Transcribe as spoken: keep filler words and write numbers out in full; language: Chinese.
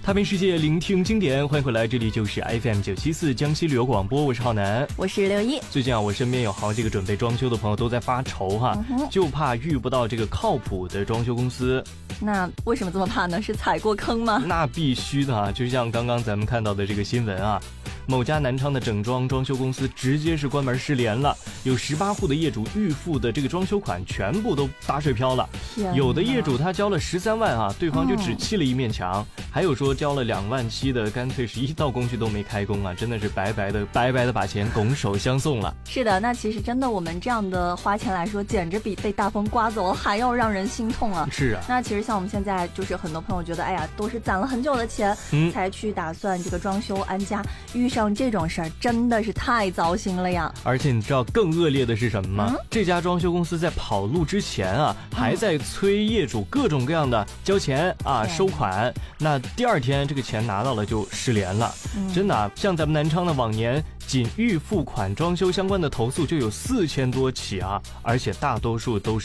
踏遍世界，聆听经典，欢迎回来，这里就是 F M 九七四江西旅游广播，我是浩南， 我是刘一。 最近啊，我身边有好几个准备装修的朋友都在发愁哈，嗯、就怕遇不到这个靠谱的装修公司。 那为什么这么怕呢？是踩过坑吗？ 那必须的啊，就像刚刚咱们看到的这个新闻啊。某家南昌的整装装修公司直接是关门失联了，有十八户的业主预付的这个装修款全部都打水漂了。有的业主他交了十三万啊，对方就只砌了一面墙，嗯、还有说交了两万七的，干脆是一道工序都没开工啊，真的是白白的白白的把钱拱手相送了。 是的，那其实真的我们这样的花钱来说，简直比被大风刮走还要让人心痛啊。 是啊， 那其实像我们现在就是很多朋友觉得，哎呀，都是攒了很久的钱、嗯、才去打算这个装修安家，遇上这种事儿真的是太糟心了呀！ 而且你知道更恶劣的是什么吗？嗯、这家装修公司在跑路之前啊，还在催业主各种各样的交钱啊、收款。那第二天这个钱拿到了就失联了，嗯、真的啊，像咱们南昌的往年仅预付款装修相关的投诉就有四千多起啊，而且大多数都是。